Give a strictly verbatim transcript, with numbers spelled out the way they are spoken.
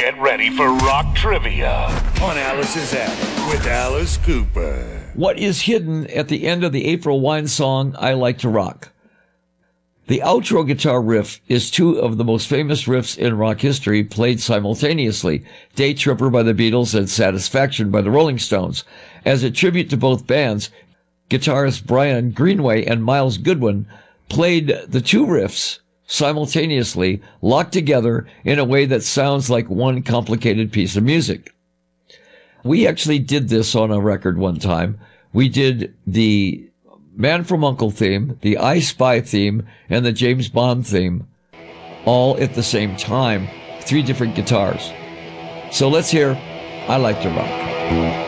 Get ready for rock trivia on Alice's Attic with Alice Cooper. What is hidden at the end of the April Wine song, I Like to Rock? The outro guitar riff is two of the most famous riffs in rock history played simultaneously, Day Tripper by the Beatles and Satisfaction by the Rolling Stones. As a tribute to both bands, guitarist Brian Greenway and Miles Goodwin played the two riffs simultaneously, locked together in a way that sounds like one complicated piece of music. We actually did this on a record one time. We did the Man from U N C L E theme, the I Spy theme, and the James Bond theme, all at the same time, three different guitars. So let's hear I Like to Rock.